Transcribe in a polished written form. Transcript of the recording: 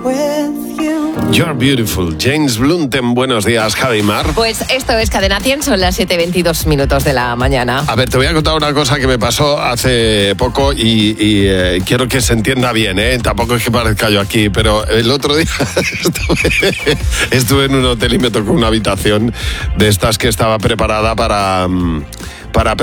You're beautiful. James Blunt, buenos días, Javi Mar. Pues esto es Cadena 100, son las 7:22 de la mañana. A ver, te voy a contar una cosa que me pasó hace poco y quiero que se entienda bien, ¿eh? Tampoco es que parezca yo aquí, pero el otro día estuve en un hotel y me tocó una habitación de estas que estaba preparada para